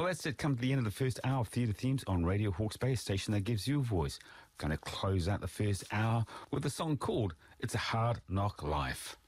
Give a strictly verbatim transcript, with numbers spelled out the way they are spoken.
Well, that's it. Come to the end of the first hour of Theatre Themes on Radio Hawke's Bay, a station that gives you a voice. Going to close out the first hour with a song called It's a Hard Knock Life.